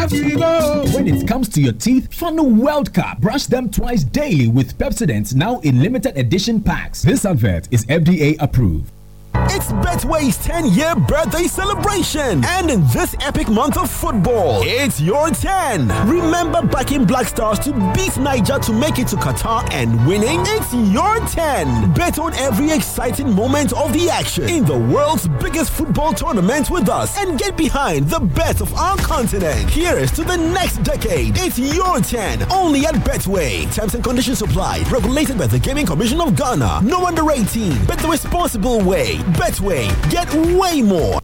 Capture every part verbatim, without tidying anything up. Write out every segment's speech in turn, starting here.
Here we go. When it comes to your teeth, Funnel World Cup. Brush them twice daily with Pepsodent, now in limited edition packs. This advert is F D A approved. It's Betway's ten-year birthday celebration, and in this epic month of football, it's your ten. Remember backing Black Stars to beat Niger to make it to Qatar and winning? It's your ten. Bet on every exciting moment of the action in the world's biggest football tournament with us and get behind the best of our continent. Here's to the next decade. It's your ten, only at Betway. Terms and conditions apply. Regulated by the Gaming Commission of Ghana. No under eighteen. Bet the responsible way. Betway, get way more.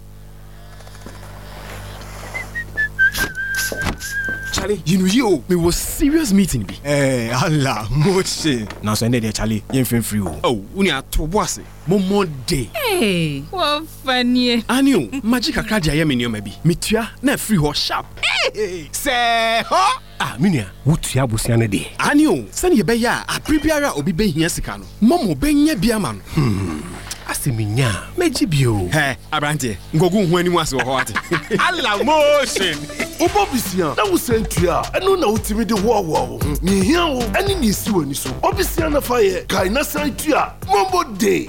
Charlie, you know you me was serious meeting be. Eh, Allah, moche. Now so there Charlie, you ain't free. Oh, unya to boss. Momo day. Hey, what funny. Anio, magic akra dia ye me nneoma bi. Metua na free ho sharp. Hey, say ho. Ah, minia, wotua bosia ne de. Anio, sane ye be ya, apribiara obi be hia sika no. Momo be nya bia ma no. Hmm. Aseminya, meji bio. Hey, Abrante, ngogu hu ani ase wo ho ate. Allah motion. Obobisia, na wo sentua, eno na utimi de wo wo. Ni hia wo, ani ni si wani so. Obisia na fa ye, kai na sentua, mombo day.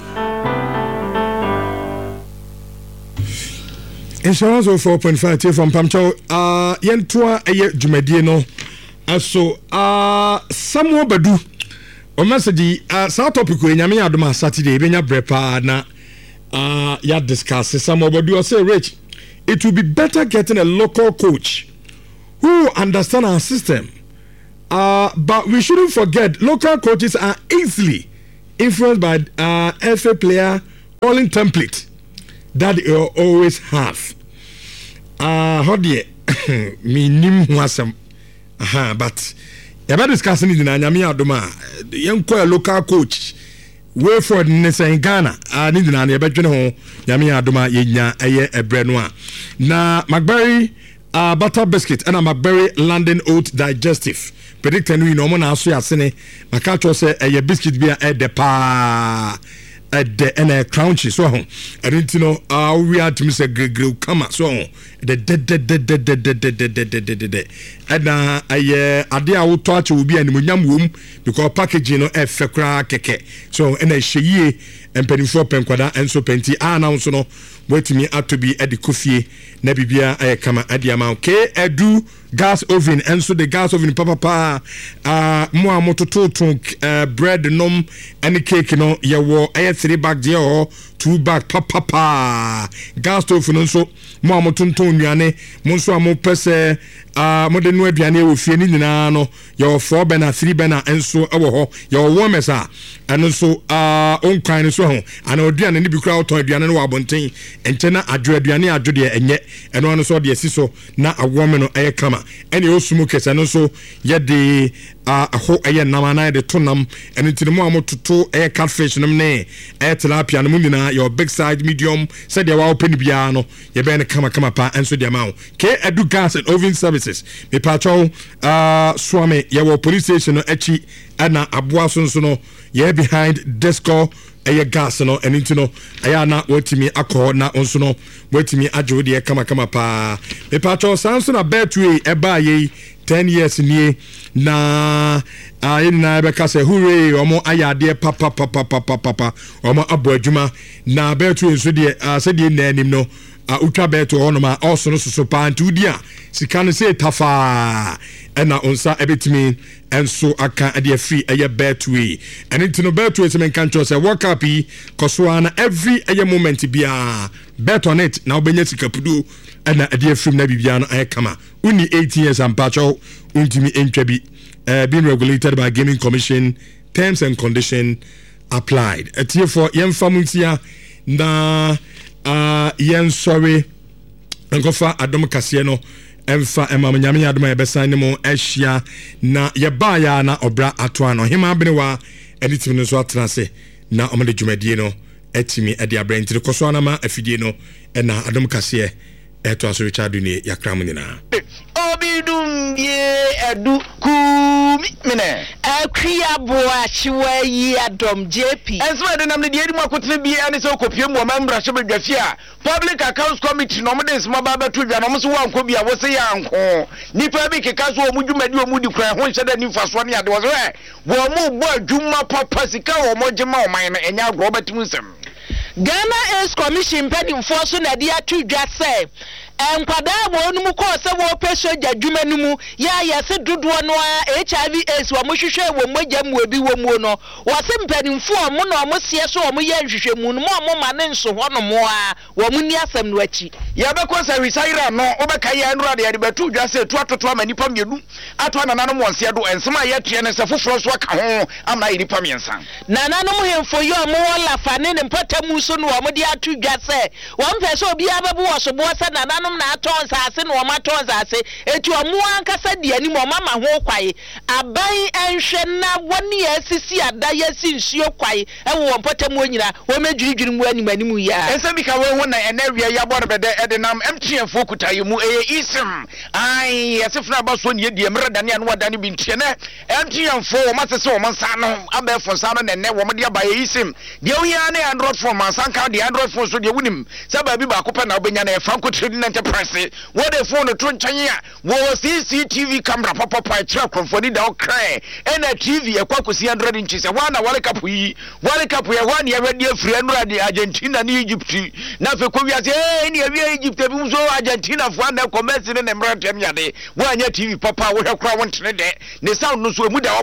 Insurance of four point five from Pamcho, uh, yentua eye dwumadie no. Aso, uh, Samuel Badu. O message uh sa topic we nyame adoma Saturday benya brepa na uh ya discuss some about you say Rich, it will be better getting a local coach who understand our system, uh but we shouldn't forget local coaches are easily influenced by uh F A player calling template that they always have. Uh how dear me nim wasam aha but Yaba discussing it in Anyami Adoma, young local coach, Wayford Nessa in Ghana, I need an Yabajano, Yami Adoma, Yenya, Aye, a Brenois. Na McBerry, uh, butter biscuit, and a McBerry London Oat Digestive. Predicting we no more now, so Sene, Macacho say a biscuit beer at the pa. At the and a crouchy so I didn't know uh we had to miss a grill come so the dead dead dead dead dead dead dead dead dead dead and uh I idea will touch will be an munyam womb because packaging no F kra keke so and a sheye and penny for penkwada and so penti announce no wait me out to be at the coffee na bibia I come at the amount K edu gas oven and so the gas oven papa pa uh mo amototo uh bread nom and cake no ye wo eh three bag there or two bag papa pa gas stove no so mo amotonto nnuane mo so amo pese uh mo de no aduane wo fie ni nyina no ye four burner three burner and so e wo ho ye wo warmers a and so uh on kwan so ho and aduane ni bi kura oton aduane no wa bonten enche na adwo aduane adwo de enye eno no so de siso na awome no eh kama ene osumu kesa no so ye de a ho eye namana de tonam ene tinimo amototo eh catfish no ne eh tilapia no nyina your big side medium said ya wa open bia no ye be ne kama kama pa enso de ma K edu gas and oven services me patrol uh swami ye wo police station no echi ana aboa so so no ye behind Desco eye gas no ene ntino aya na wotimi akọ na onso no wotimi ajo de kama kama pa me patrol sanso na betway e ba ye ten years nie na ayi na be ka say hooray omo ayade papa papa papa papa omo abo adwuma na betway so de say de na anim no a utwa beto hono ma also no so pa ntudi a sika no say tafa ena onsa ebetimi enso aka ade free eye betway ene tino betway se men kan cho say work up koso ana every eye moment bia bet on it na obenya sika pudu ena ade free na bibia no ayekama uni eighteen years and pacho untimi entwa bi uh, being regulated by Gaming Commission, terms and condition applied etie for yem famuntia na uh yen sorry enkofa adom kase no emfa emam nyame adom yebesan ne mo ehia na yeba ya na obra ato ano hima benewa editim no so atrase na omde dwumadie no etimi ade abrantire koso anama afidie no ena adom kase eto aso Richard ni yakram nyina obidum ye edu kumi mene akria boa chiwa yi adom J P ensema de nam de edi mu akotene bi ane se okopie mu amambra hye bedwafie a public accounts committee no mde nsema ba beto dwa no mso wanko bi a wo se yanko nipa bi keka so omu dwumadi omu di kran ho nhyeda ni faso ne ade wo so eh wo mu bo adwuma papa sika wo mo gema o man no enya agro betimu nsem Ghana Ace Commission pedimfo so na de atu dwa se enkwada wo nu mu ko se wo peso djadwuma nu mu ya ya se dodo no H I V AIDS wo mo hwehwe wo mogya mu obi wo mu no wo se mpanimfo mo na mo sie so wo mo ye hwehwe mu no mo mo ma ne nso ho no mo a wo mu ni asem no achi ya be ko se resaira no obeka ya nura de ya de betu dwa se tu atoto ama nipa mienu ato anana no mo nse do ensema ya tue ne se foforo so aka ho ama ya nipa miensa nana no mo hemfo yo mo wala fa ne ne mpatamu so no wo mo de atu dwa se wo mpe so obi ababu wo so bo se nana na aton sase no ma ton sase eti omo ankasa di ani mo mama ho kwae aban enhwe na woni asisi ada yasi nsuo kwae e wo mpatam onyina wo medwiridwiri mu anim anim ya ense bi ka wo ho na enawia ya bor bede edenam emtiefo kutaye mu eye isim ai yasefna ba so ne die mre dane anu wadane bi ntie ne emtiefo wo masese wo mansa no abefo nsa no ne wo mde aba ye isim de wo ya na android phone mansa ka de android phone so de wunim sababi ba ko pa na obenya na e franco trading enterprise what the phone to nchanya wo C C T V camera papa pa kira konfoni da okra e na T V e kwakosi one hundred inches e wana wale kapu yi wale kapu ya wani ya wedi free enura di Argentina ni Egypt na fe ko wiase eh ni ya Egypt bi mso Argentina fo na commerce ne mra tem yade wanya T V papa wo hwekra wontene de ne sound no so emu da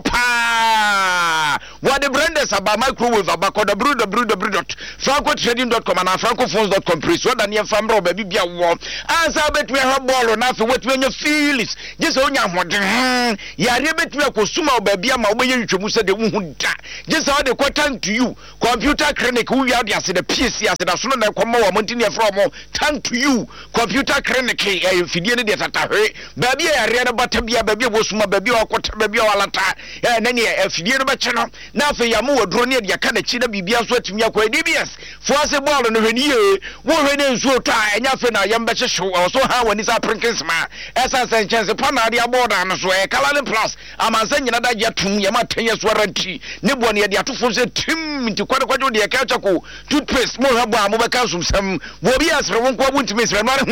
opa what the branders aba microwave aba ko w w w dot franco trading dot com and franco phones dot com please what dan ye famro ba bibia wo ansa betwe ha ball na fe wetwe nya feelings just onya hoden ya re betwe akosuma obabia ma oboye ntwemu se de hu da just how they quarter to you computer clinic who you dey ase the P C ase da so na komma wa montini from turn to you computer clinic eh fidie ne de tatahwe babia ya re na bata bia babia bosuma babia akota babia walata eh na ne fidie no beche no na fe ya mo wodro ne de aka na chi na bibia so atumi akwa D B S fo ase ball no hwani ye wo hwani nsuo to a enya fe na yamba che show so ha wani sa prinkins ma esa sen chance pa na dia border no so e kalale plus amansa nyina da je tum ye ma tenye so ranti ne bo ne de atofo se tim nti kwade kwade de ka chako toothpaste mo ha bo a mo be ka sumsam bo bi asre won ko buntimi sre ma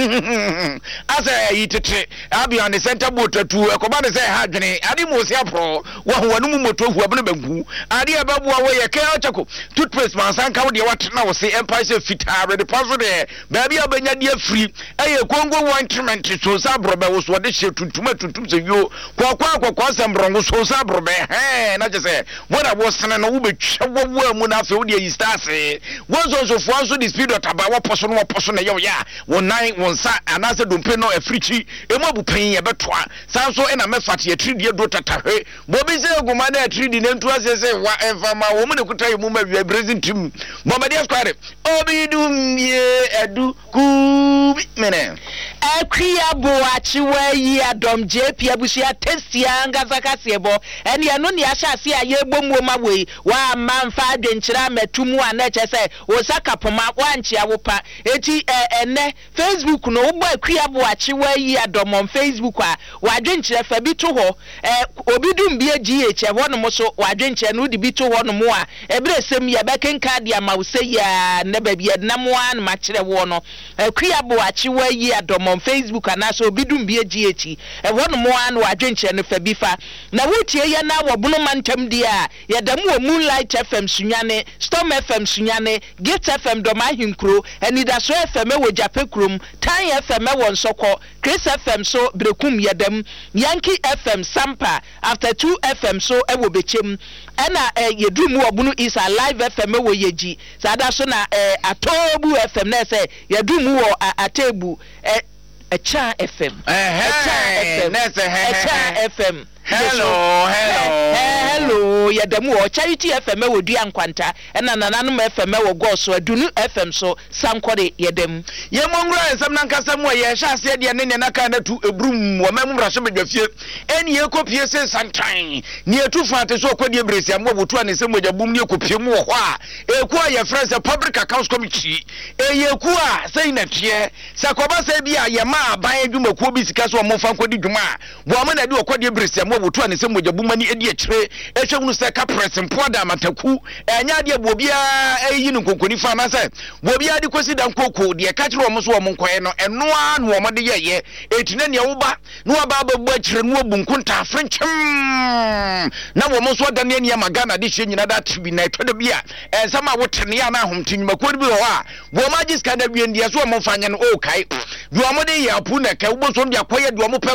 asa yi tete abi on the center boat tu e ko ba de se ha dwene ade mo se apro wo ho wanu mu moto hu abne bangu ade e babu a wo ye ka chako toothpaste man san ka wo de wat na wo se empire se fita ready paso de ba bi abanya de free eye kongo ointment so sa brobe wo so de she tuntuma tuntum se yo kwa kwa kwa kwa sembrongo so sa brobe he na je se what I was saying no wo betwa wo mu na fe wo de yi stars wo so so fo so the speed of taba wo poso no wo poso na yo ya wo nine wo nsa anase dompe no africhi e mo abupan ye betoa san so e na mefate ye three do tatahwe bo bi se guma na three d ne ntu ase se wa enfama wo mu ne kutai mu ma wi brazil team bo ma de square obi dum ye edu ku mene akria boachi wa yi adom J P abusia testia ngaza kasebo ene eno ne ahyase a ye bomuo ma wei wa manfa adwenkyira matumu anache se wo sakapoma wanchi awopa eti ene Facebook no wo akria boachi wa yi adom on Facebook a wadwenkyira fa bi to ho obidum bi G H e wono mo so wadwenkyira no di bi to ho no mo a ebresem ye bekenka dia ma wo se ya ne ba bi ednamo an ma kire wo no akria boachi wa yi adom on Facebook anaso obidum bi G H e wono mo an wadwenkyira no fa bi fa na wotie ye na wobuno mantam dia ye damu o Moonlight F M sunyane Storm F M sunyane Gate F M do mahinkro enidaso F M wo japekrom Tan F M wo nsoko Chris F M so brekum yedam Yankee F M Sampa After two F M so e wo bechem ena yedumu obuno is a live F M wo yeji sada so na atobu F M na se yedumu wo atebu Echa F M eh eh Echa F M hello hello hello yɛdamu wɔ Charity F M wɔ dua nkwanta ɛna nananom F M wɔ Goso Adunu F M so sankɔde yɛdam yɛmongura nsɛm na nkasa mu yɛ hyɛ ase deɛ ne ne naka na tu ebrum wɔ mamu brahye bedwafie ɛne yɛkɔpie se santan ne etu fante so kɔde bresi am wɔ botu ane sɛ mogya bum ne ekɔpie mu wɔ hɔ a eku a yɛ frɛ sɛ Public Accounts Committee eyeku a sɛ na tie sɛ kɔba sɛ bi a yɛ ma aban adwumakuo bi sika so ɔmo fa nkɔdi dwuma a wɔ mo na de kɔde bresi am wɔ botu ane sɛ mogya bum ani edi akyire ehwɛ mu sɛ ka presimpo da mataku ɛnya de bo bia eyi no konkoni fa na sɛ bo bia de kosi dan koko de ka kyerɛ ɔmo so ɔmo nkɔɛ no ɛnoa no ɔmo de yɛyɛ etina ne woba no aba babu akyire no abu nkunta afrenkyem na wɔmo so da ne ne magana de hye nyina da tibi na etwa da bia ɛnsɛm a wotene ya na ahomtinyumakuo bi wɔ hɔ a wɔmo agiska da wie ndiɛ so ɔmo fanya no okay de ɔmo de yɛ apu na ka wo so de akɔyɛ de ɔmo pɛ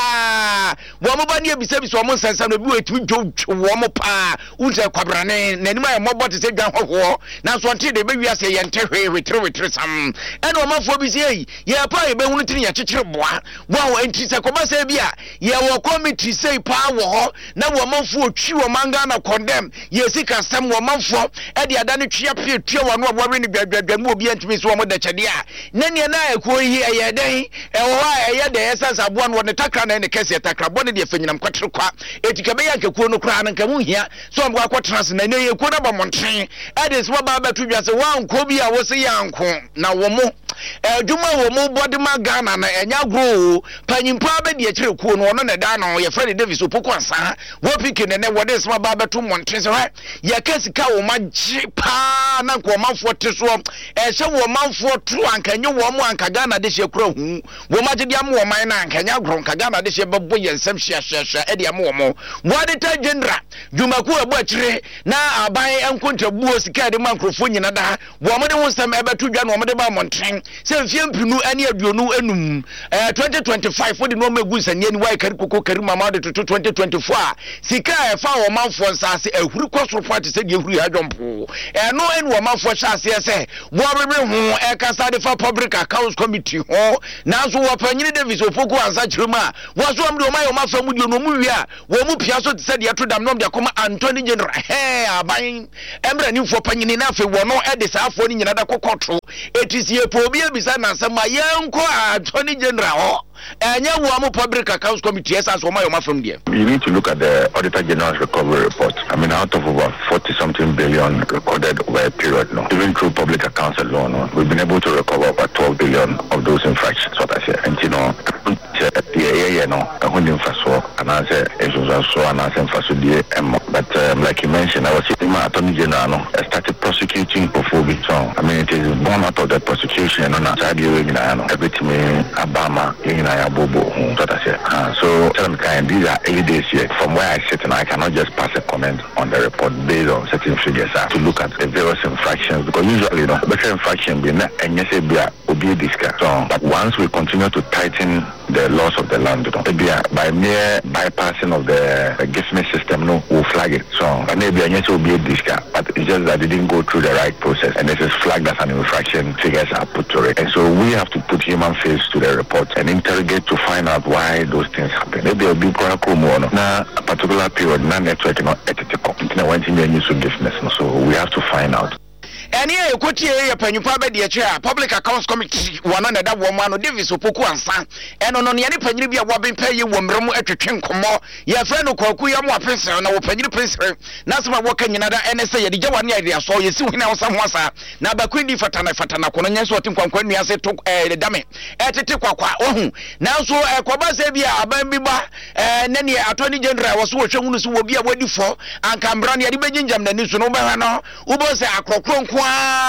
kra wɔmo ba ne ebisa bi so ɔmo nsansa no bi wetumi dwo wɔmo pa unse kwabrane nanim ayɛ mɔbɔ te sɛ dwan hɔhɔ na so nte de be wiase yɛ nte hwe wetre wetre sam ɛna ɔmafo bi sɛ yɛ pa yɛ be hunu tiri yɛ kyekyere boa wɔn enti sɛ kɔba sɛ bi a yɛ wɔ committee sɛ pa wɔ hɔ na wɔmafo otwi wɔ manga na condemn yɛ sika sam wɔmafo ɛde ada ne twia pie twia wɔ no wɔwe ne dwadwadwa mu obi antimi so wɔn da kyɛde a na ne na ɛkɔ yi ɛyɛ den ɛwɔ a ɛyɛ de ɛsɛ aboa no ne takra na ne kɛse takra bɔ ne de fanyinam kɔtere kwa etikabe yɛ nkekuo no kra na nkamu hia so am kwa trans na ne yekuo na ba monten e de so ba ba tu dwa se wan ko bi a wo se yanko na wo mo adwuma wo mo body ma Ghana na enya gro panyimpa ba de akire kuo no no ne da no ye Fred Davis opoko ansa wo piki ne ne wo de so ba ba tu monten se ha ye kasika wo ma gye pa na ko manfo te so e hye wo manfo tu ankanyo wo mo anka Ghana de hye kura hu wo ma gye de am wo man na ankanya gro anka Ghana de hye bebo ye nsam hye hye hye e de am wo mo wo de ta general dwumaku abu akyire na aban enkonta buo sika de mankrofo nyina da wo mo de ho nsam ebetu dwa no mo de ba monten se mfie mpinu ani aduonu enum eh twenty twenty-five wo de no megu nsanie ni wai kari koko kari mama de to twenty twenty-four a sika e fa wo manfo nsase ahuri kwosoro party se de ahuri adwompo eh no en wo manfo hyase se wo bebe ho e kasa de fa Public Accounts Committee ho na so wo panyine Davis opoko ansa kyerema wo so am de o mayo mafa mu de no mu wi a wo mu pia so se de to dam no de akoma Anthony General he aban emra ni fo panyine na afi wo no e de saafo ni nyina da kokoto etisi epo obi ebisa na nsema yenko Anthony General ho enya wo am Public Accounts Committee esa so mayo mafam de. You need to look at the Auditor General's recovery report. I mean, out of over forty something billion recorded over a period now, even through public accounts alone, no, we've been able to recover over twelve billion of those infractions. What I say, and you know, yeah, yeah, yeah, no, I wouldn't infrastructure, and I say, it was also an answer infrastructure. But um, like you mentioned, I was sitting my Attorney General, no, I started prosecuting Kofobi. So, I mean, it is born out of the prosecution, and I started doing everything, Obama, Bobo, what I say. Uh, so, tell them, kind, these are early days yet. From where I sit, and I cannot just pass a comment on the report based on certain figures uh, to look at the various infractions, because usually, you know, better infraction be not, and yes, it be a be discussed. So, but once we continue to tighten the laws of the land, you know, maybe by mere bypassing of the uh, giftment system, no, we'll flag it. So, but maybe yes, it will be a discount, but it's just that they didn't go through the right process, and this is flagged as an infraction. Figures are put to it, and so we have to put human face to the report and interrogate to find out why those things happen. Maybe a big problem now, a particular period, non network, not ethical. Went in the use of giftness, so we have to find out. Any equity a panyupa be the chair Public Accounts Committee one another woman Davis opoku ansa eno no ne ne panyiri bia wo ben pay wo mremu atwetwe nkomo ye friend kwaku ya mo apese na wo panyiri pese na sema wo kanyina da ene se ye de gyawa ne ade aso ye si hina wo sam hosa na bakwindi fatana fatana kono nyenso otim kwankwa nua se to eh dame etete kwakwa ohu na so ekoba se bia aban bi ba eh ne ne Attorney General wo so wo hwehunu so wo bia wadi fo anka mra ne de beginjam na ni so no be ha no wo bo se akrokro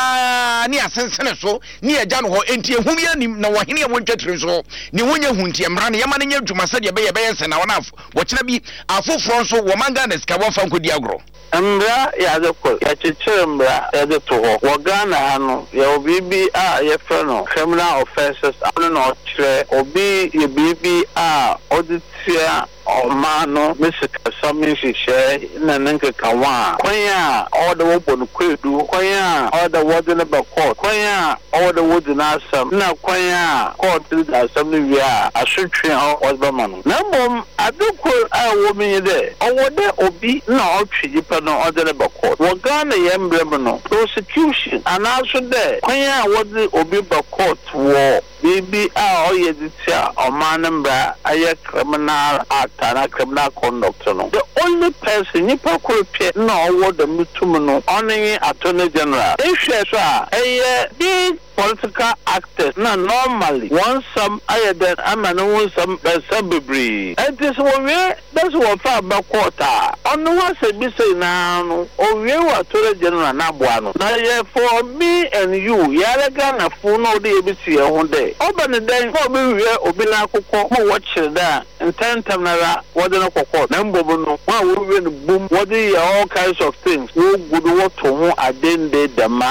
ni asensene so ni agya no ho enti ehum ya nim na wahene ya wontwetire so ni wonya huntie mra ne yama ne nya dwuma sade be ye be yense na wona wo kira bi afoforo so wo manga na sika won fa nkodi agro mbra ya de ko ya chichire mbra ya de to ho wo Ghana ha no ya obibi a ye fe no criminal offenses ano no kire obi ye bibi a auditia o mano misika summing share na nanka kawa kwanya all the open kwedu kwanya all the word in the court kwanya all the word in asam na kwanya court the assembly wia asotwe osbaman na mom adoko a wo me de owo de obi na otwe jipa no all the court wo Ghana yembrem no prosecution and also de kwanya word obi ba court wo bibi a oyeditia omanembra aye criminal act and criminal conduct no the only person nipa koropie na owo the mutum no only attorney general if you say eh big political actors na normally one some aye then amano one some bebree it is one way that's what fa ba quarter on one say be say na no owie wa attorney general na boa no na ye for me and you ya ga na fu no de be see ho de obane den ko be wie obi na akokọ mo watch da intentem na wode no kokọ na mbobo no wa wo wie no boom wode all kinds of things wo gudu wo to ho adende dama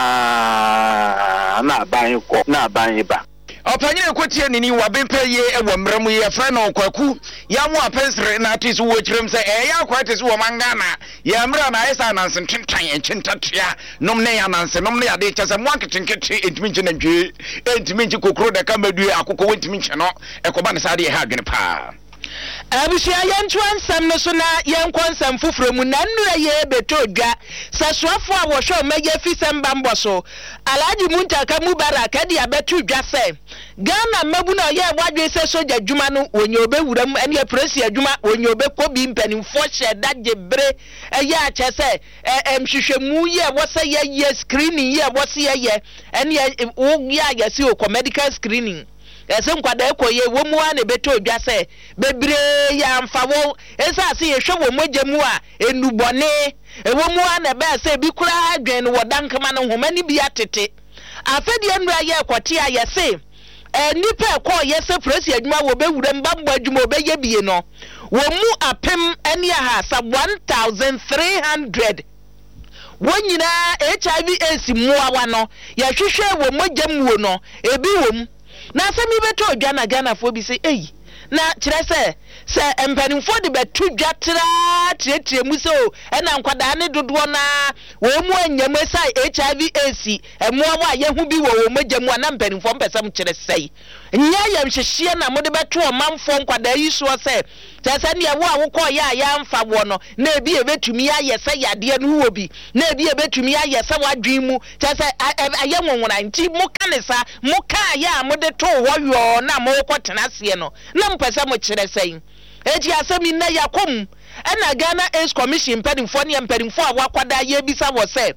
na ban ko na ban ba opanyere kwatie nini wa bempeye ewo mramu ye fra no kwaku ya mu apensere na atisu wo kirem se e ya kwatese wo mangana ya mra na isa na nsentwan enchentatua nom ne ya nanse nom ne ya de chese mo aketenkete entimi nche na dwe entimi nche kokro de kamadue akokọ wentimi nche no ekoba ne sade ha adwene pa Abusia yentu ansam no so na yenkonsam fufuro mu na nnura ye betodwa sasuafo a wo hwe mege fisamba mboso Alhaji Muntaka Mubaraka dia betodwa se Ghana mabu na ye wadwe se soja djuma no onye obewuram ene presi adwuma onye obekọ bi mpanimfo hye daje bre eye a chese emhwehwemu ye wose ye ye screening ye wose ye ye ene wo ya yesi o medical screening ese nkwada ekoye wo mu a na beto odwa se bebre ya mfawo ese ase ye hwe wo mogyamu a enubone e wo mu a na be se bi kura adwen wo dankama no homani bi atete afedi enura ye ekote a ye se e nipa ekọ ye se presi adwuma wo bewura mbambo adwuma obeye bie no wo mu apem ene ha sa one thousand three hundred wonyina H I V AIDS muawa no ya hwehwe wo mogyamu no ebi wo na asemi beto odwa na Ghana fo bi se eyi na kire se se empanimfo de beto dwa tra tietie mu se o e na nkwada ne dodo na wo mu anyam sai H I V AIDS emoa wa ye hu bi wo wo magyamu na empanimfo mpesam kire sei nya ya mhyehyie na mo de beto o manfo nkwada yi so se tese ne wo a wo ko ya ya mfa wo no na ebi ebetumi ya yese yade no wo bi na ebi ebetumi ya yese wadwen mu tese aye nwonwona nti mo kanesa mo ka ya mo de to ho yo na mo ko tenase no na mpese mo kire sei eji asemi na yakom ena Ghana AIDS Commission pedimfo ne pedimfo a wakwada ye bisa wo se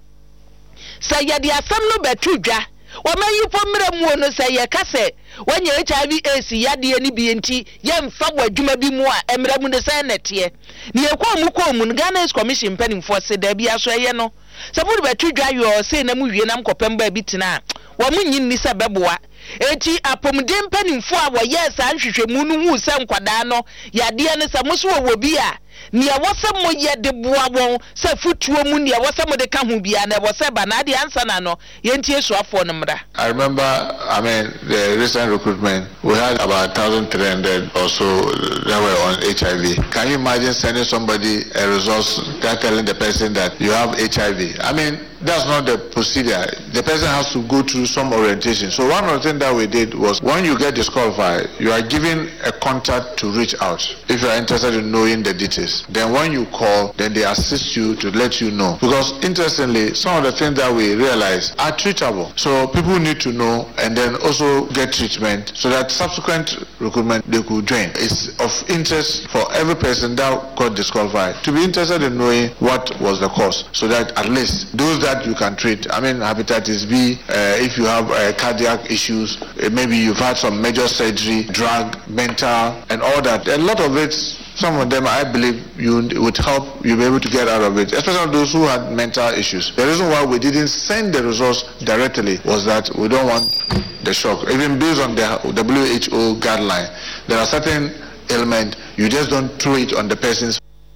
se yade asem no betudwa Wamayi pomre mu no se ye kase wanya H I V AIDS yade ni bi enti ye mfa wadwuma bi mu a emra mu ne se nete ne ekwa mu ko mu Ghana AIDS Commission penimfo se da bi aso ye no se bu betudwa yo se na mu wie nam kopem ba bi tena wa mu nyin ni se beboa eti apomden penimfo a wo ye sa nhwehwemu no hu se nkwada no yade ne se muso wo bi a Nia wasem mo ye de boa won se futuo mu nia wasem de ka hu bia na wose ba na de ansa na no ye ntie suafo no mra. I remember, I mean, the recent recruitment, we had about one thousand three hundred or so that were on H I V. Can you imagine sending somebody a resource that telling the person that you have H I V? I mean, that's not the procedure. The person has to go through some orientation. So one of the things that we did was when you get disqualified, you are given a contact to reach out if you are interested in knowing the details. Then when you call, then they assist you to let you know. Because interestingly, some of the things that we realize are treatable. So people need to know and then also get treatment so that subsequent recruitment they could join. It's of interest for every person that got disqualified to be interested in knowing what was the cause so that at least those that you can treat. I mean, hepatitis B, uh, if you have uh, cardiac issues, uh, maybe you've had some major surgery, drug, mental, and all that. A lot of it, some of them, I believe, you would help you be able to get out of it, especially those who had mental issues. The reason why we didn't send the resource directly was that we don't want the shock. Even based on the W H O guideline, there are certain ailments, you just don't throw it on the person's.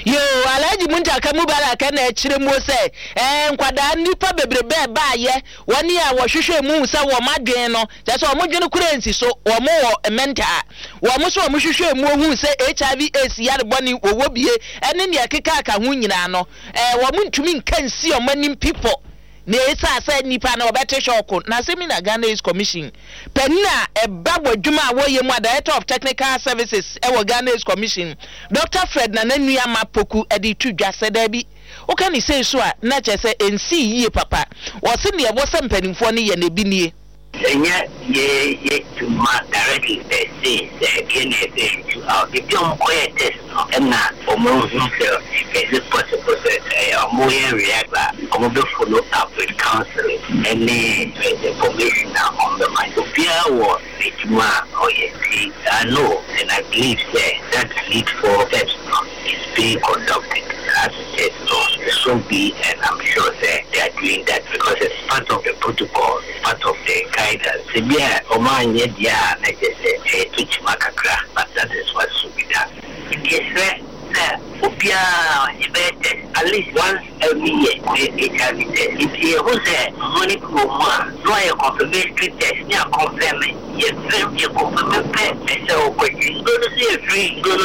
yo alaji munjaka mubaraka na echire mu se eh nkwada nipa bebrebe ba ye woni a wo hwehwe mu se wo madwen no je se wo modwen kura nsi so wo mo wo mental wo mo so wo hwehwe mu hu se H I V AIDS yare boni wo bie ene ne akeka aka hu nyina no eh wo mo ntumi nka nsi o manim people na esa asa nipa na obete shoko na semi na Ghana Ace Commission penina eba wadwuma wo ye mu Director of Technical Services e wo Ghana Ace Commission Doctor Fred na nanua mapoku e di tudwa seda bi o kan say so a na che se ensi yie papa wo se ne ebo se mpanimfo ne ye na bi nie enya ye ye to ma directly they say say again they to out the film quiet test na omo so is it possible that omo here react omo be follow up with counseling any information on the mind of fear or it ma oh yes I know and I believe say that lead for steps is being conducted as it is so be and I'm sure that they are doing that because it's part of the protocol, it's part of the guidance. Yeah, Oman yet yeah, like they say, teach makakra, but that is what should be done. Yes, sir. Opia at least once every year H I V test. If you who say money for one, no a confirmatory test, near confirming, yes, you confirm it, so quickly. Go to see a free go.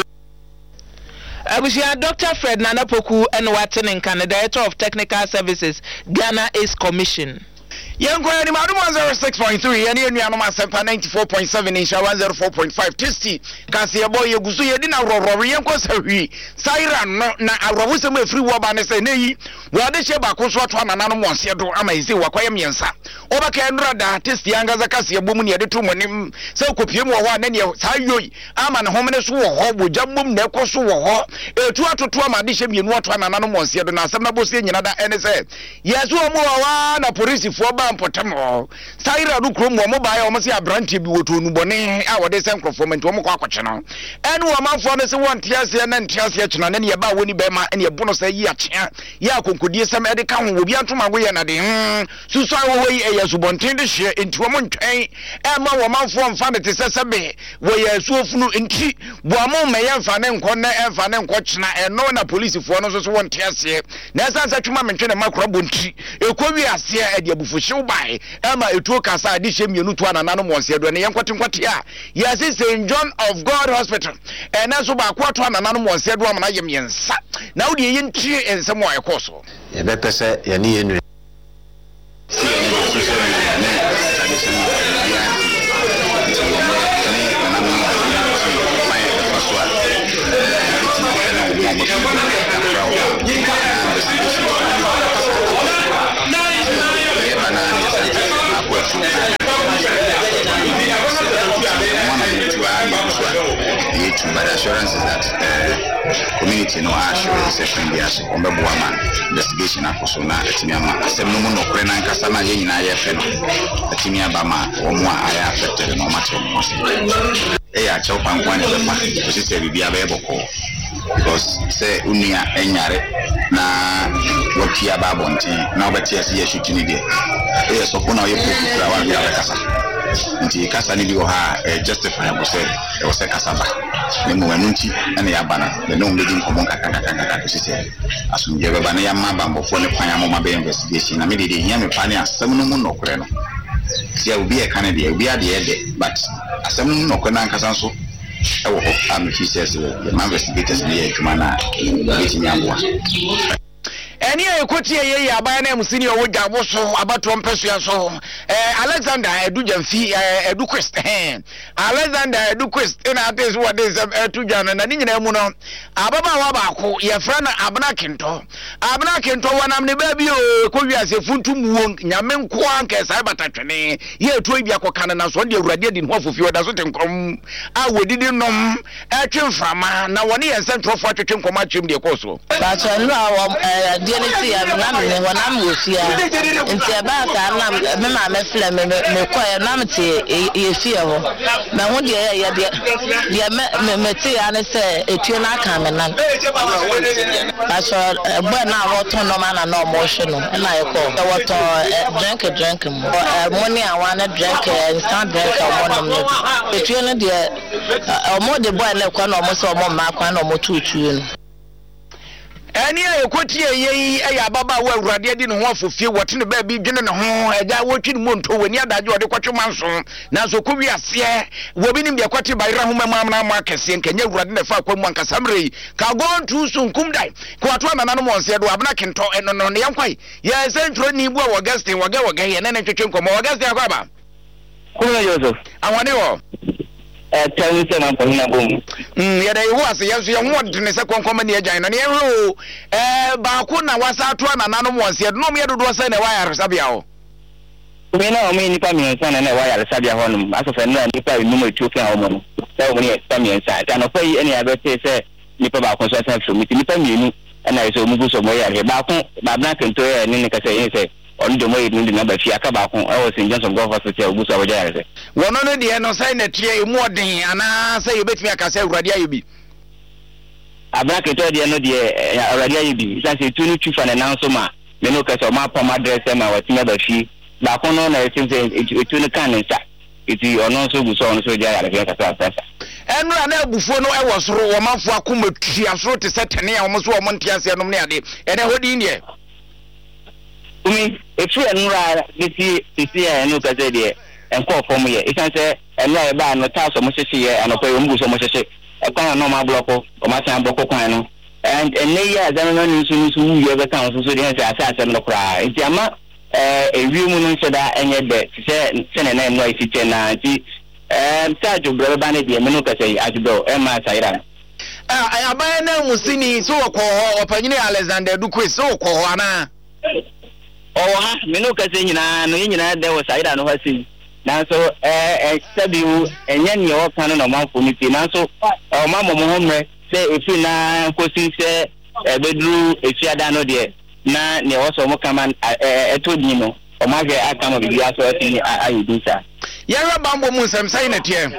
Abusia Doctor Fred Nanapoku and Watson Canada, Director of Technical Services, Ghana Ace Commission. Young Granny Madam one zero six point three, and you are Semper ninety four point seven inch, one zero four point five. Tisty, Cassia boy, you go to Yedina Rory, and Cosavi, Siren, na Rawusam free wabane say, nay, what the Sheba Coswatwan and Anam wants you to amazing Wakwayamiansa. Over Canada, Tisty, and Gazakasia, woman, you two when so copium one and you, Sayo, Aman, homeless war, would jambum, Necosu war, a two to two addition, you know what one and Anam wants you to Nasamabus in another N S A. Yes, one more, a police for Potamo. Saira do crom mobile almost a branch be to Nubone, our day same conformant to Moko channel. And one for the one tears and then tears yet and any about Winnie Bema and your bonus a year. Yakun could use some medical will be to my way and a Susan away a subontin this year into a month. Emma woman from Fanity Sasabe, where you so flew in tea. Wamo may have Fanem Corner and Fanem Cochna and no police for us one tears here. Nasa such a moment in a macrobunchi. You could be a seer at your buffet. By Emma, it took us a dish you to an anonymous here, and young Quatia. Yes, it's Saint John of God Hospital, and as about quarter an anonymous said, Woman, I am yes. Now the in tree and somewhere a course. You better say, you need. But assurance is that uh, community no assurance session be as on the woman investigation akosona etimiama asem no no kore na nkasa na ye nyina ye fe no etimiaba ma wo mo aya affected no matter mo e ya chaw pankwan e be fa to say bibia be boko because say unia enyare na wakia babonti na obeti ase ye shutini de e so ko na ye pro wa ya kasa nti kasa ni bi wo ha justifiable say e wo say kasa ba nemu wanunti ene ya bana the no mbedi nkomo kaka kaka kaka to say asumje baba na ya maba mbofo ne kwan amoma be investigation na me de de hia me pane asem no mu nokore no tia obi e kana de obi ade e de but asem no nokore na nkasa so e wo ho am fi say the investigators ne e tuma na beti nyamboa Any equity ye aban na musini owo jabo so abato mpesua so eh Alexander Edujamfi Eduquest eh Alexander Eduquest na ates what is Edujana na nyina mu no ababa wa baako ye fra na Abna Kento Abna Kento wanam ne ba bi o ko wiase funtum nyame nko anka sai batatwene ye etu bi akokana na so de awurade di ho fofi oda so tenkom a wodidi nom etwemframa na woni ye central for twetwem atwem de koso ba so no a Jenny, I'm when I'm with you. It's about I'm my flam, me quite namity, you feel. My one year, the material say, it's not coming. I saw a boy now, what no man and no motion, and I call the water, drink a drink, money I want to drink and stand drink one of them. It's really the more the boy left one almost or more mark one or more two. Any a quote ye, a baba, well, Radia didn't want for few watching the baby dinner home, and I watching Monto when you had your quatramanson. Now, so could we see, we've been in the aquatic by Rahuma Marcus, and can you run the fuck one Casamri? Cargon too soon, come die. Quatran and animals said, we have not can talk and on the young way. Yes, and Tony Bow, Augustine, Wagawa Gay, and then to Chunko, August, the Agaba. Joseph, I want you. Tell me, I'm coming up. Yeah, they was, yes, you want to say, come in here, Jane, and you, eh, Bakuna was out one and another one said, no, me to send a wire, Sabio. We know me, Nipa, and a wire, Sabia Honum, as of a Nipa, number two, Kalman, so many family inside, and I'll pay any other say, Nipa Bakos, from Nipa, and I saw Mugus of Moya, Bakon, Babnak and Toya, and Nika say, on the way in the number of Fiakabakon, I was in Johnson Golf Hotel, Busa Vajay. One on the end of sign that you more than and I say you bet me I can say Radia you be. A black and the end of the Radia you be. That's a two chief and announcement. The no case of my palm dress and my mother she. Bakon on I think it's to the cannon. It's your non so good on so there. And run before no I was raw a month for a cum she has wrote to set near almost one month and and I hold in here. Me, if you are this year, this year, and look at the and call for me. If I say, and I buy no task of Moses here and a pay almost so much a kind of normal block or my time block and and they are the news who you ever council so they have to assess and cry. It's a ma a real moon said that and yet that say send a name like it's ninety and Sergio Brabani, the Menuka say, as you go, Emma Sairan. I have by now Musini so called Opinion Alexander Duque so called Anna. Oh, me no kasi nyina no nyina there was Saida no hasi nanso eh sabi u enye ne o kan no manfo ni ti nanso o mama mo homre say efi na kosi say e bedru efiada no de na ne o so mo kama etodi no o ma hwe aka ma bibia so ati ayi sa yara bambo mu nsem sai na tie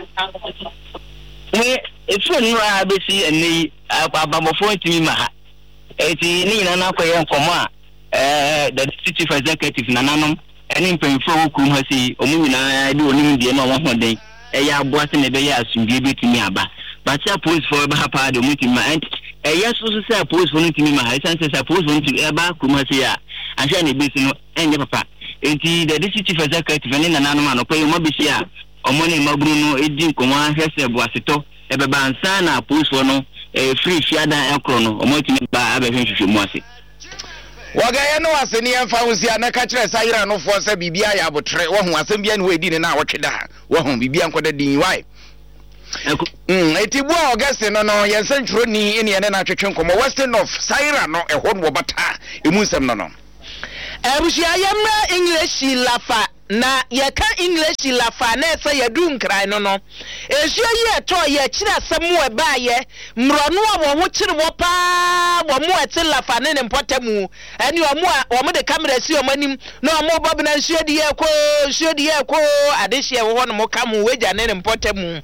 ni efi no a besi eni abambo fo ntimi ma ha eti ni nyina na koye nkomo a Uh, the chief executive Nananum, and in Paying for Kumasi, Omuna, do only the end of one day. A ya boss in a day as you give it to me, but suppose for a Bahapa, the meeting my aunt. A yes, also suppose for me, my son says, suppose one to Eba Kumasia, and shall be no and your papa. It is the chief executive and in an animal, pay Mobisia, or money Mabruno, Edin Kuma, Hesse Boisito, Eba Bansana, post for no, a free shada Elcrono, or multi by Abbey Mossy. Wagaya no aseni amfa wusia na ka kire sayira no fo se bibia ya botre wo hu asem bia ne we di ne na wotweda wo hu bibia nkoda din wai mm etibu August no no ye central ni ene ne na twetwe nkomo western of sayira no ehon wo bata emu nsem no no ebushia yemra English lafa na yeka English lafa na ese yadu nkran no no esuo ye to ye kire asem we ba ye mrono wo ho kire wo pa wo mo ete lafa ne ne mpotemu ani wo mo wo mo de camera si o manim na wo bob na nsuo de ye ko nsuo de ye ko adehye wo ho no mo kam weja ne ne mpotemu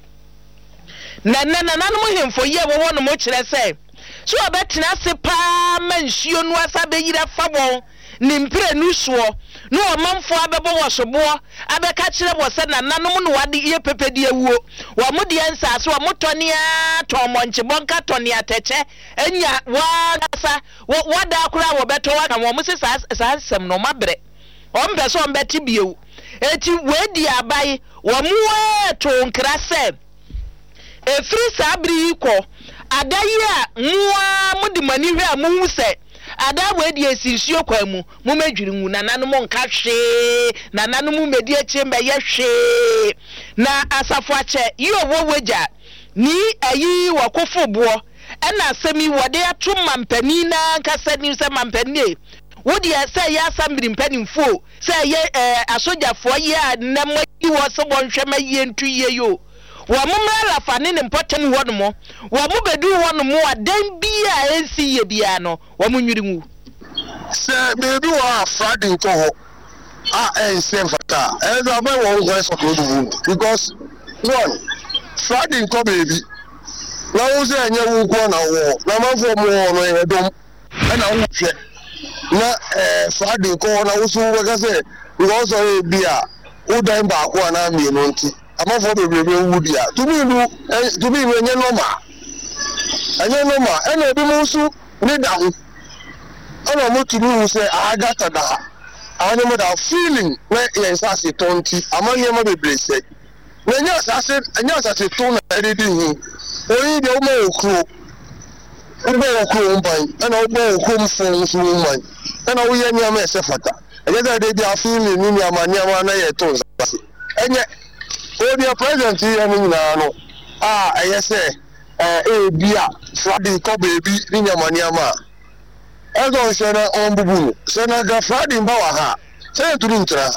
na na na na mo hemfo ye wo ho no mo kire se so obetena se pa man nsuo no asa be yira fa bon nimpre nusuo no omanfo abebo wosobo abeka kire bo se na nanom no wade ye pepedi ewuo wo mo de nsase wo motoni a tomonche bonka toni ateche enya wasa wada akura wo beto wa wo mo se sa sem no mabre o mbe so mbeti biewu eti wedi abai wo mo to nkra se efri sabri ko adayi a muwa mudi mani hwe a mu se adabu edi esinsuo kwamu mu medwiri ngu nananu mo nka hwe nananu mu medi achembe ye hwe na asafo ache yo wo weja ni ayi wakofo boɔ ɛna asemi wode ato mampani na nkasa ni se mampani wodi ese ya asambiri mpanimfo se ye asojafo ye anam yi wo se bonhwe maye ntu ye yo wa mumra la fane ne mpotem ho no mo wa mu bedu ho no mo adan bia ensi ye bia no wa munwiri mu se bedu wa Friday ko ho a ense fata e do ba wo ho so ko du because one Friday ko baby na wo se anya wo ko na wo na mafo mo no e dom e na wo hwe na eh Friday ko na wo so wo ga se wo so bia wo dan ba ko na mi no nti amafo bebebe wudia to be no to be we nye normal anya normal e na ebi mo su ni da ho ana mutumi hu sɛ agata da ha ane mo da feeling na yɛn sa se tonti amanye ma bebre sɛ na nya sa se nya sa se ton na edidi hu oyi de o ma okro o ba okro mban ana o ba okro mfon so mban ana o yɛ nya ma ɛsɛ fata ɛyɛ da de dia feeling ni amanye ma na yɛ ton sa ɛnyɛ o dia president yɛ ni na no ah ɛyɛ sɛ eh e bia Friday ko baby ni amanye ma Ezo shena ombubu shena ga Friday mbawa ha se turu ntra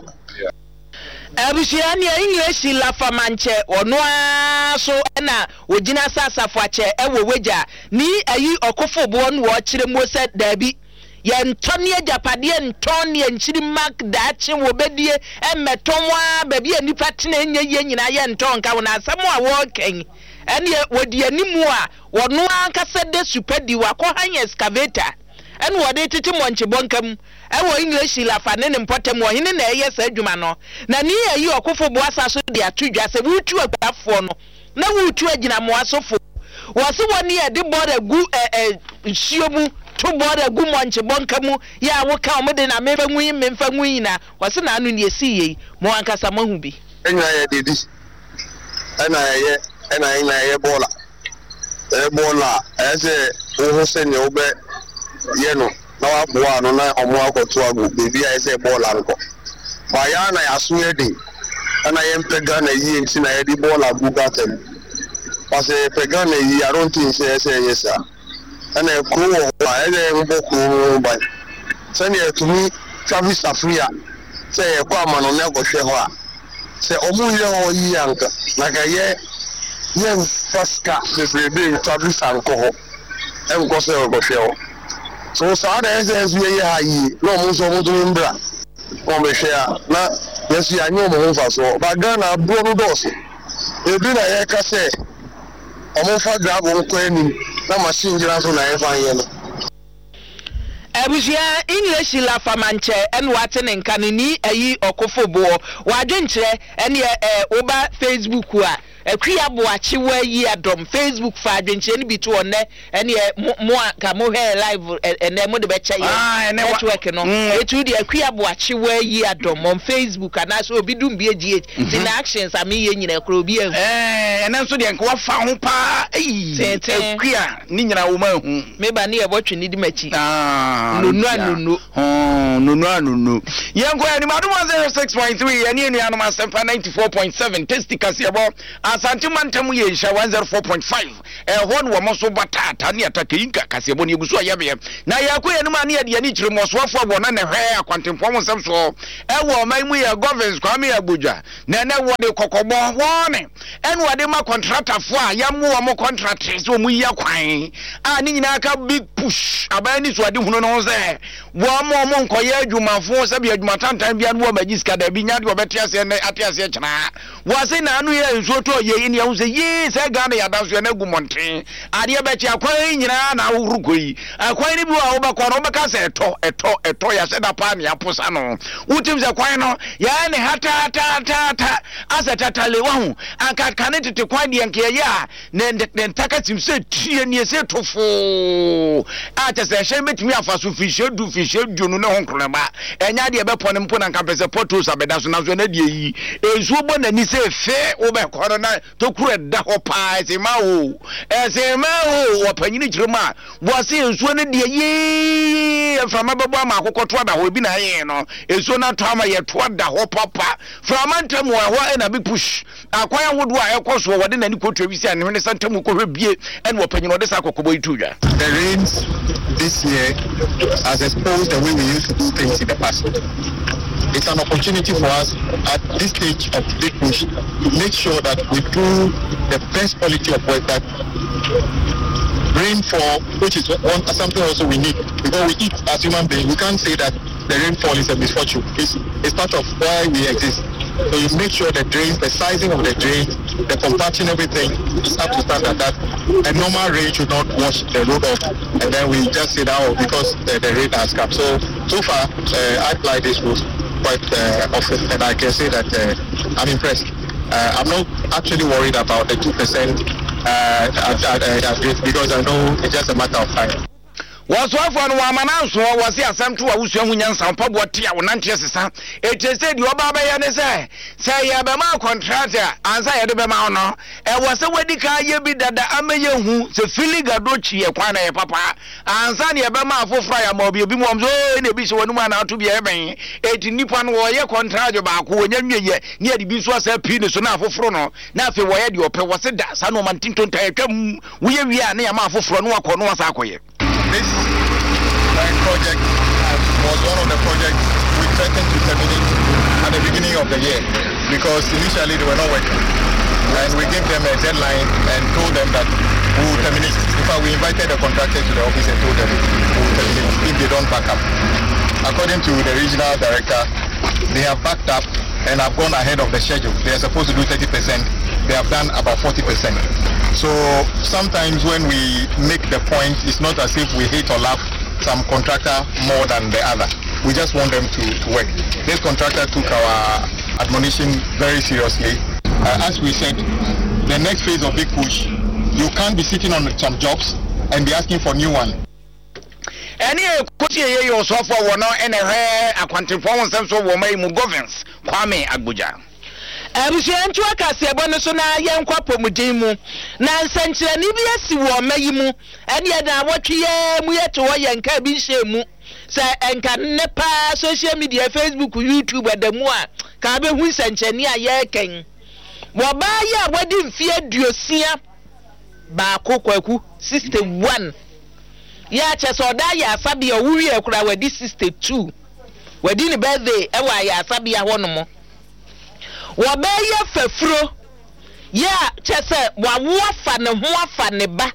Abusiani English la famanche ono so na ogina sasafo ache ewo weja ni ayi okofo bo no wo kire mo se dabi ye ntone ajapade ntone nchiri mark da che wo bedie emmetonwa baby anipa tena enye ye nyina ye ntonka wo na asem a wo ken ene wodi animu a wono ankasa de supedi wa ko han excavator and what they teach Monchi Bonkam, I will English la fanen and potem or in an air said Jumano. Nani, you are Kofo Boassa, so they are two just a wood to a platform. No wood to a Jinamoaso for. Was the one year the border good a Shiomu, two border good Monchi Bonkamu, ya will come within a member women from Wina, was an annual ye see, Moanka Samahubi. And I did this, and I and I Ebola. Ebola, as a Ohosen Obe. Yeno na wabua no na omo akoto agu bebi a ese ball anko ba ya na yaso edi ana yem pega na yi enti na yedi ball agu gatem parce pega na yi I don't think say say yes sir ana ko wo ba ele mboku ba se ne etumi Travis Africa se e kwa mano na go hwe ho a se omo ye ho yi anka na ga ye ye faska se be Travis anko ho em ko se go hwe ho so so da ese ese ye ha yi no mo so mo dun mbra o me share na yesu ya nyo mo fa so ba Ghana bro no dos e bi na ye ka se o mo fa grab on ko ani na machine jira so na ye fa ye no Abusia English la famanche en wate nka ni ayi okofo bo wadwenkyere ene eh oba Facebook a akua bo achiwa yi adom Facebook fa adwenkyere ni bitu one ene mo ka mo hair live ene mo de be che ye network no etu de akua bo achiwa yi adom on Facebook ana so obi dum bi ag the actions am ye nyina kro obi ehu eh ene so de nka wa fa ho pa eh akua ni nyina wo ma hu me ba ne ye botwe ni di machi ah no no no no oh no no no no yango ani madu one oh six point three ani enu anu masempa ninety-four point seven testi kasiabo asante mantamu ye sha one oh four point five eh hon wo mo so batata ne ataka yinka kasiabo ne egusu ayabe na yakọ enu ma ne ade ani kire mo so afọ bo na ne hwe akwantempo mo nsem so e wo man mu ye governance kwame abuja na na wo de kokobo wone enu ade ma contractor fo a ya mo mo contractors wo mu ya kwan a ni nyina aka big push abani so ade hunu no ze wo mo mo nkoye adwumafo se bi adwumatantan bia no ba giska da bi nya de obete ase ne ate ase kyena wo se na anu ye nso to ye ni hu se ye se ga na ya da so na gumonten ade be kya kwan nyina na wurukoyi akwan ni bi wa wo ba kwa no be ka se eto eto eto ya se da pa ne aposa no utim se kwan no ya ne hata ta ta ta asa tatale wa hu anka kane tete kwan de nke ya ne ne takatim se tie ne se tofo a ta se she metimi afa so fishe du fishe du no ne honkro ba enya de be pone mpo na nka pese portos abeda so na so na de yi ensuo bo na ni se fe wo be koro na to kuro da ho pa se ma wo e se ma wo wo panyini kirema bo se ensuo ne de yi frama bebo ama akokoto da ho bi na ye no ensuo na to ama ye to da ho papa frama ntam wo ho e na bi push akwaya wodo a ekoso wo de na ni kotu abisi ane ne santam ko hwebie ene wo panyini wo de sa kokobo ituja the rains this year has exposed the way we used to do things in the past. It's an opportunity for us at this stage of the push to make sure that we do the best quality of work that rainfall, which is one something also we need because we eat as human beings. We can't say that the rainfall is a misfortune. It's, it's part of why we exist. So you make sure the drains, the sizing of the drains, the compaction, everything is up to standard. That a normal rain should not wash the road off, and then we just say that oh, because the, the rain has come. So so far, uh, I apply this rules quite uh, often, and I can say that uh, I'm impressed. Uh, I'm not actually worried about the two percent uh, because I know it's just a matter of time. was one for one man answer was the assam to a Wusu Nyansa Pabo Tia or Nantiasa. It is said your Baba Yanese say Yabama contractor answer Yabama no and was a wedding car ye that the Amayo who the Philly Gadochi a Kwana papa and Sani Yabama for Fryer Mobi Bimom in a bishop one man out to be having eighty Nippon warrior contractor back who near the Biswas penis so now for Frono. Now if you were your pay was it that Sano Mantinton Takem we are near Mafo Frono Kono Sakoye. This project was one of the projects we threatened to terminate at the beginning of the year because initially they were not working, and we gave them a deadline and told them that we will terminate. In fact, we invited the contractor to the office and told them we will terminate if they don't back up. According to the regional director, they have backed up and have gone ahead of the schedule. They are supposed to do thirty percent. They have done about forty percent. So sometimes when we make the point, it's not as if we hate or love some contractor more than the other. We just want them to, to work. This contractor took our admonition very seriously. Uh, as we said, the next phase of Big Push, you can't be sitting on some jobs and be asking for new one. Any question you so for one and a rare a quantiform sense of woman governance, Kwame Abuja. Abusiantu akase bono so na yenkwa pomudimu na nsankyere ni bi asi wo mayimu ene ye da wotwe mu yeto wo yenka bi hyemu se enka nepa social media Facebook YouTube adamu a ka be hu nsankyere a ye ken wo ba ya wadi mfie aduosia ba kokwaku sixty-one ya cheso da ya asabi owuri ekura wadi sixty-two wadi ni birthday e wa ya asabi a hono Wabaya fefro ya chese wawo fa ne ho afa ne ba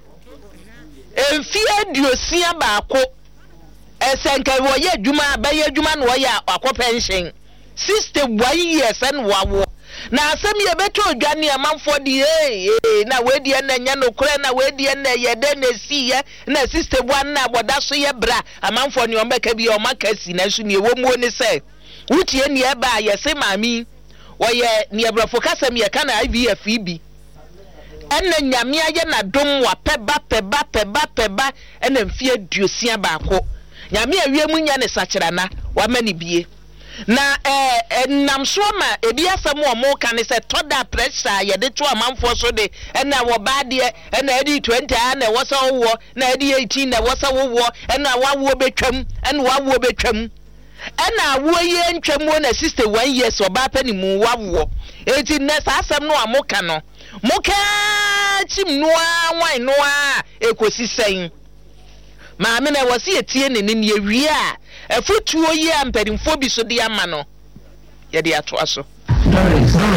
emfie duosia baako esenka wo ye adwuma abaye adwuma no ya akọ pension sixty-one years and wawo na asem ye beto odwane amanfo di eh na wedi na nya no kure na wedi na ye de na si ye na sixty-one na boda so ye bra amanfo ne ombeka bi o makasi na so ne wo mu ni se wutie ne e ba ye se mami Oye ni abrafo kasem ye kana I V F bi enne nyame aye na dom wa peba peba peba peba enne mfie duosia baako nyame awiemu nya ne sakyerana wa mani bie na eh namso ma ebi asem o mo ka ne se toda pressure ye de to amanfo so de enne wo ba de enne edi twenty na wo so wo na edi eighteen na wo so wo enne wa wo betwam enne wa wo betwam ena wo ye ntwamu na sixty-one years oba pani mu wawo eti na asem no amoka no moka chim no wan no a ekosi sen ma me na wose etie ne ne ewie a afutuo ye ampadimfo bi so de ama no ye de ato aso